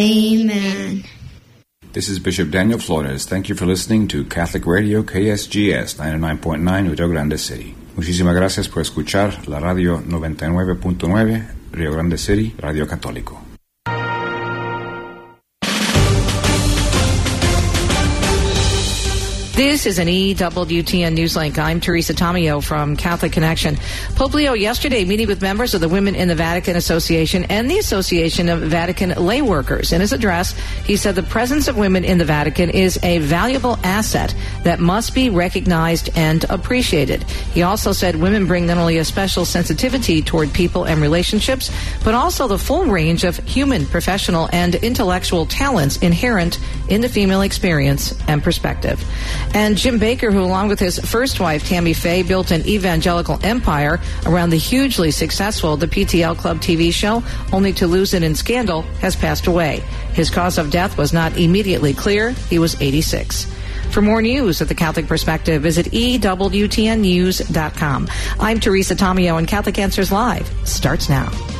Amen. This is Bishop Daniel Flores. Thank you for listening to Catholic Radio KSGS 99.9 Rio Grande City. Muchísimas gracias por escuchar la radio 99.9 Rio Grande City, Radio Católico. This is an EWTN Newslink. I'm Teresa Tomeo from Catholic Connection. Pope Leo yesterday meeting with members of the Women in the Vatican Association and the Association of Vatican Lay Workers. In his address, he said the presence of women in the Vatican is a valuable asset that must be recognized and appreciated. He also said women bring not only a special sensitivity toward people and relationships, but also the full range of human, professional, and intellectual talents inherent in the female experience and perspective. And Jim Baker, who along with his first wife, Tammy Faye, built an evangelical empire around the hugely successful The PTL Club TV show, only to lose it in scandal, has passed away. His cause of death was not immediately clear. He was 86. For more news at The Catholic Perspective, visit EWTNnews.com. I'm Teresa Tomeo, and Catholic Answers Live starts now.